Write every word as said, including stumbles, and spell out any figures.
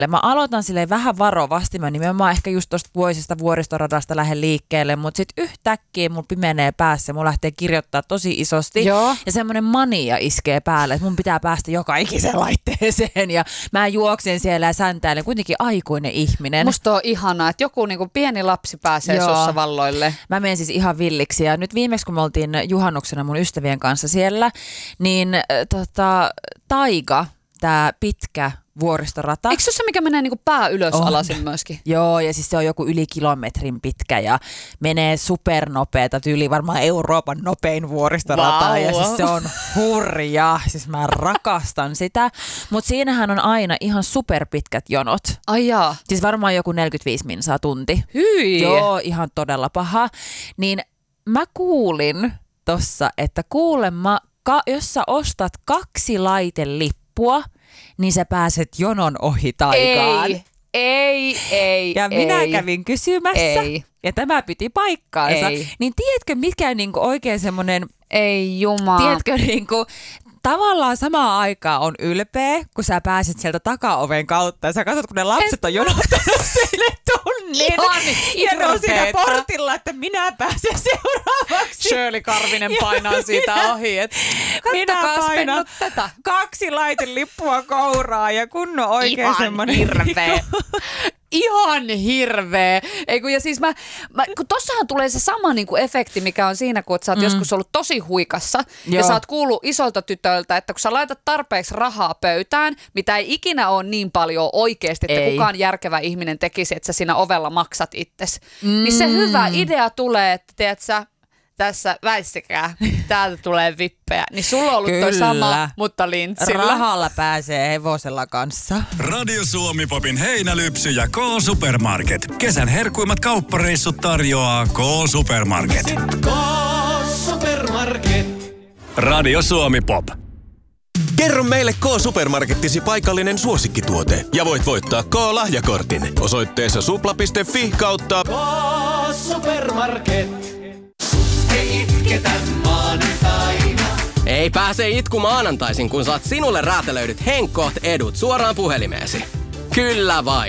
Mä aloitan silleen vähän varovasti, mä nimenomaan ehkä just tosta vuosista vuoristoradasta lähden liikkeelle, mutta sit yhtäkkiä mun pimenee päässä, mun lähtee kirjoittaa tosi isosti. Joo. Ja semmonen mania iskee päälle, että mun pitää päästä joka ikiseen laitteeseen ja mä juoksen siellä ja säntäilen, kuitenkin aikuinen ihminen. Musta on ihanaa, että joku niinku pieni lapsi pääsee Joo. sussa valloille. Mä menen siis ihan villiksi ja nyt viimeksi kun me oltiin juhannuksena mun ystävien kanssa siellä, niin äh, tota, Taiga, tää pitkä vuoristorata. Eikö se ole se, mikä menee niinku pää ylös On. alasin myöskin? Joo, ja siis se on joku yli kilometrin pitkä ja menee supernopeeta, tyyli varmaan Euroopan nopein vuoristorata. Vau. Ja siis se on hurja, siis mä rakastan sitä. Mutta siinähän on aina ihan superpitkät jonot. Ai jaa. Siis varmaan joku neljäkymmentäviisi minsaa tunti. Hyi. Joo, ihan todella paha. Niin mä kuulin tossa, että kuulemma, ka- jos sä ostat kaksi laitelippua, niin sä pääset jonon ohi Taigaan. Ei, ei, ei, Ja minä ei. kävin kysymässä, Ei. ja tämä piti paikkaansa. Ei. Niin tiedätkö, mikä on niinku oikein semmoinen, Ei jumala. tiedätkö, niinku, tavallaan samaan aikaan on ylpeä, kun sä pääset sieltä takaoven kautta, ja sä katsot, kun ne lapset on jonottanut sille tunnin. Ihan Ja ne on siinä hirveetä. portilla, että minä pääsen seuraavaksi. Shirley Karvinen painaa siitä ohi, että Minä kattokaa painan nyt tätä. kaksi laitelippua kouraa ja kunnon oikein Ihan semmoinen. hirveä. Ihan hirveä. Ei kun, ja siis mä, mä, kun tossahan tulee se sama niinku efekti, mikä on siinä, kun sä oot mm. joskus ollut tosi huikassa. Joo. Ja sä oot kuullut isolta tytöltä, että kun sä laitat tarpeeksi rahaa pöytään, mitä ei ikinä ole niin paljon oikeasti, että Ei. kukaan järkevä ihminen tekisi, että sä siinä ovella maksat itses. Mm. Niin se hyvä idea tulee, että tiedät sä, tässä väistäkää, täältä tulee vippejä. Niin sulla on ollut toi Kyllä. sama, mutta lintsillä. Rahalla pääsee hevosella kanssa. Radio Suomi Popin heinälypsy ja K-Supermarket. Kesän herkuimmat kauppareissut tarjoaa K-Supermarket. K-Supermarket. Radio Suomi Pop. Kerro meille K-Supermarkettisi paikallinen suosikkituote ja voit voittaa K-lahjakortin osoitteessa supla piste fi kautta K-Supermarket. Ei itketä maanantaina. Ei pääse itku maanantaisin, kun saat sinulle räätälöidyt Henkkoht edut suoraan puhelimeesi. Kyllä vain.